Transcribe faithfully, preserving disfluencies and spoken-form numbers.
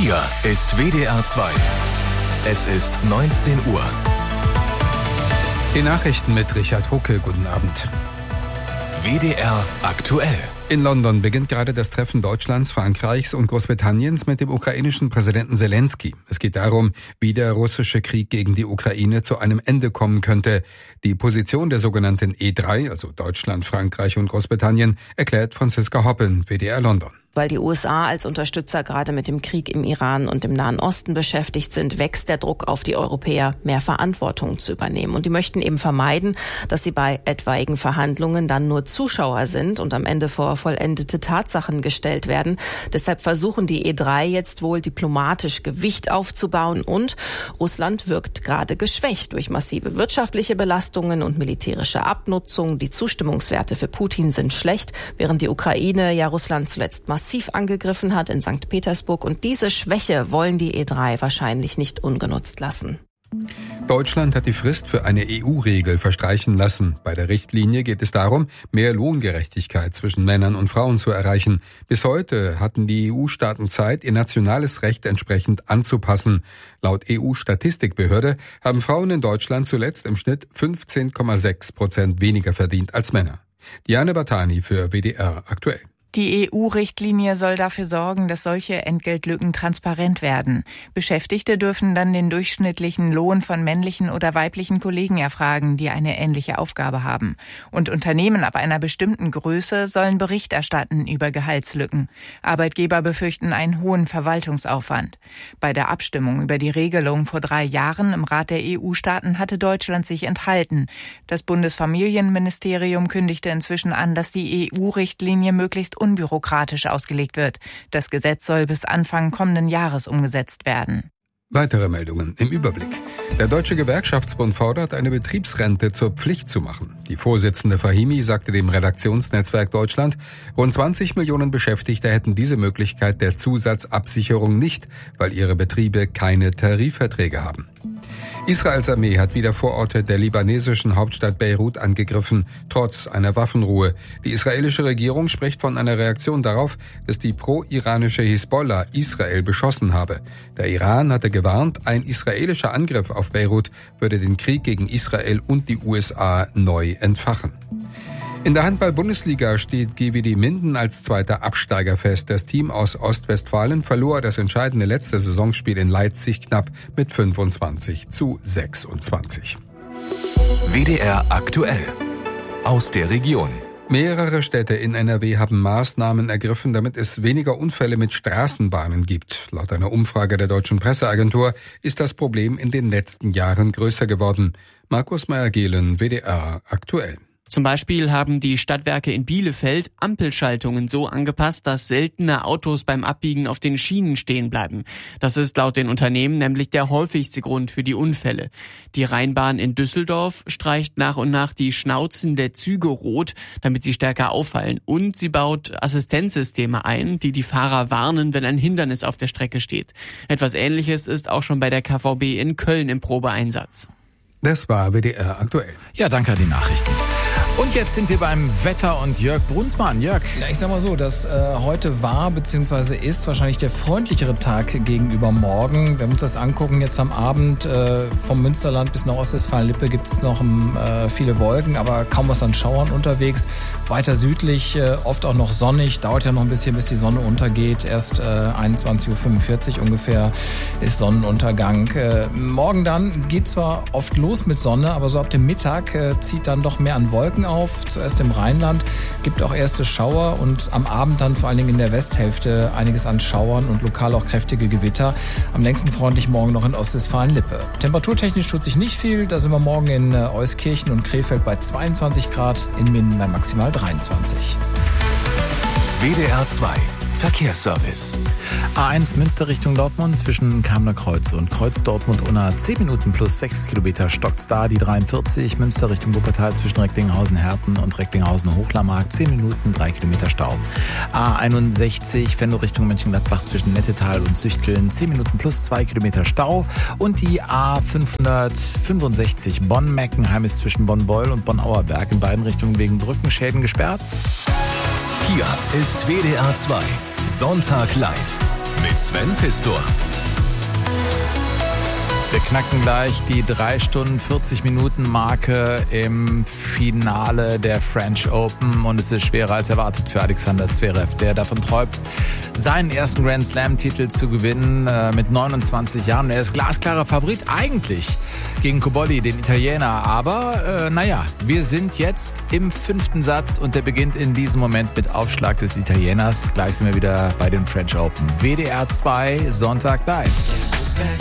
Hier ist W D R zwei. Es ist neunzehn Uhr. Die Nachrichten mit Richard Hucke. Guten Abend. W D R aktuell. In London beginnt gerade das Treffen Deutschlands, Frankreichs und Großbritanniens mit dem ukrainischen Präsidenten Zelensky. Es geht darum, wie der russische Krieg gegen die Ukraine zu einem Ende kommen könnte. Die Position der sogenannten E drei, also Deutschland, Frankreich und Großbritannien, erklärt Franziska Hoppen, W D R London. Weil die U S A als Unterstützer gerade mit dem Krieg im Iran und im Nahen Osten beschäftigt sind, wächst der Druck auf die Europäer, mehr Verantwortung zu übernehmen. Und die möchten eben vermeiden, dass sie bei etwaigen Verhandlungen dann nur Zuschauer sind und am Ende vor vollendete Tatsachen gestellt werden. Deshalb versuchen die E drei jetzt wohl diplomatisch Gewicht aufzubauen und Russland wirkt gerade geschwächt durch massive wirtschaftliche Belastungen und militärische Abnutzung. Die Zustimmungswerte für Putin sind schlecht, während die Ukraine ja Russland zuletzt massiv massiv angegriffen hat in Sankt Petersburg. Und diese Schwäche wollen die E drei wahrscheinlich nicht ungenutzt lassen. Deutschland hat die Frist für eine E U-Regel verstreichen lassen. Bei der Richtlinie geht es darum, mehr Lohngerechtigkeit zwischen Männern und Frauen zu erreichen. Bis heute hatten die E U-Staaten Zeit, ihr nationales Recht entsprechend anzupassen. Laut E U-Statistikbehörde haben Frauen in Deutschland zuletzt im Schnitt fünfzehn Komma sechs Prozent weniger verdient als Männer. Diane Bartani für W D R aktuell. Die E U-Richtlinie soll dafür sorgen, dass solche Entgeltlücken transparent werden. Beschäftigte dürfen dann den durchschnittlichen Lohn von männlichen oder weiblichen Kollegen erfragen, die eine ähnliche Aufgabe haben. Und Unternehmen ab einer bestimmten Größe sollen Bericht erstatten über Gehaltslücken. Arbeitgeber befürchten einen hohen Verwaltungsaufwand. Bei der Abstimmung über die Regelung vor drei Jahren im Rat der E U-Staaten hatte Deutschland sich enthalten. Das Bundesfamilienministerium kündigte inzwischen an, dass die E U-Richtlinie möglichst unbürokratisch ausgelegt wird. Das Gesetz soll bis Anfang kommenden Jahres umgesetzt werden. Weitere Meldungen im Überblick. Der Deutsche Gewerkschaftsbund fordert, eine Betriebsrente zur Pflicht zu machen. Die Vorsitzende Fahimi sagte dem Redaktionsnetzwerk Deutschland, rund zwanzig Millionen Beschäftigte hätten diese Möglichkeit der Zusatzabsicherung nicht, weil ihre Betriebe keine Tarifverträge haben. Israels Armee hat wieder Vororte der libanesischen Hauptstadt Beirut angegriffen, trotz einer Waffenruhe. Die israelische Regierung spricht von einer Reaktion darauf, dass die pro-iranische Hisbollah Israel beschossen habe. Der Iran hatte gewarnt, ein israelischer Angriff auf Beirut würde den Krieg gegen Israel und die U S A neu entfachen. In der Handball-Bundesliga steht G W D Minden als zweiter Absteiger fest. Das Team aus Ostwestfalen verlor das entscheidende letzte Saisonspiel in Leipzig knapp mit fünfundzwanzig zu sechsundzwanzig. W D R aktuell. Aus der Region. Mehrere Städte in N R W haben Maßnahmen ergriffen, damit es weniger Unfälle mit Straßenbahnen gibt. Laut einer Umfrage der Deutschen Presseagentur ist das Problem in den letzten Jahren größer geworden. Markus Meyer-Gehlen, W D R aktuell. Zum Beispiel haben die Stadtwerke in Bielefeld Ampelschaltungen so angepasst, dass seltene Autos beim Abbiegen auf den Schienen stehen bleiben. Das ist laut den Unternehmen nämlich der häufigste Grund für die Unfälle. Die Rheinbahn in Düsseldorf streicht nach und nach die Schnauzen der Züge rot, damit sie stärker auffallen. Und sie baut Assistenzsysteme ein, die die Fahrer warnen, wenn ein Hindernis auf der Strecke steht. Etwas Ähnliches ist auch schon bei der K V B in Köln im Probeeinsatz. Das war W D R aktuell. Ja, danke an die Nachrichten. Und jetzt sind wir beim Wetter und Jörg Brunsmann. Jörg. Ja, ich sag mal so, dass äh, heute war bzw. ist wahrscheinlich der freundlichere Tag gegenüber morgen. Wenn wir uns das angucken, jetzt am Abend äh, vom Münsterland bis nach Ostwestfalen-Lippe gibt es noch äh, viele Wolken, aber kaum was an Schauern unterwegs. Weiter südlich äh, oft auch noch sonnig, dauert ja noch ein bisschen, bis die Sonne untergeht. Erst äh, einundzwanzig Uhr fünfundvierzig ungefähr ist Sonnenuntergang. Äh, morgen dann geht zwar oft los mit Sonne, aber so ab dem Mittag äh, zieht dann doch mehr an Wolken auf. Zuerst im Rheinland, gibt auch erste Schauer und am Abend dann vor allen Dingen in der Westhälfte einiges an Schauern und lokal auch kräftige Gewitter. Am längsten freundlich morgen noch in Ostwestfalen-Lippe. Temperaturtechnisch tut sich nicht viel. Da sind wir morgen in äh, Euskirchen und Krefeld bei zweiundzwanzig Grad, in Minden bei maximal dreiundzwanzig. W D R zwei Verkehrsservice. A eins Münster Richtung Dortmund zwischen Kamener Kreuz und Kreuz Dortmund-Unna zehn Minuten plus sechs Kilometer stockt's da. Die dreiundvierzig Münster Richtung Wuppertal zwischen Recklinghausen-Herten und Recklinghausen-Hochlermark zehn Minuten, drei Kilometer Stau. A einundsechzig Venlo Richtung Mönchengladbach zwischen Nettetal und Süchteln zehn Minuten plus zwei Kilometer Stau. Und die A fünfhundertfünfundsechzig Bonn-Meckenheim ist zwischen Bonn-Beul und Bonn-Auerberg in beiden Richtungen wegen Brückenschäden gesperrt. Hier ist W D R zwei Sonntag live. mit Sven Pistor. Wir knacken gleich die drei Stunden vierzig Minuten Marke im Finale der French Open und es ist schwerer als erwartet für Alexander Zverev, der davon träumt, seinen ersten Grand Slam Titel zu gewinnen äh, mit neunundzwanzig Jahren. Er ist glasklarer Favorit eigentlich gegen Cobolli, den Italiener, aber äh, naja, wir sind jetzt im fünften Satz und der beginnt in diesem Moment mit Aufschlag des Italieners. Gleich sind wir wieder bei den French Open. W D R zwei Sonntag live.